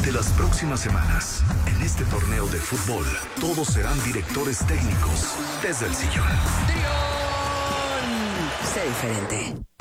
Durante las próximas semanas, en este torneo de fútbol, todos serán directores técnicos desde el sillón. Sé diferente.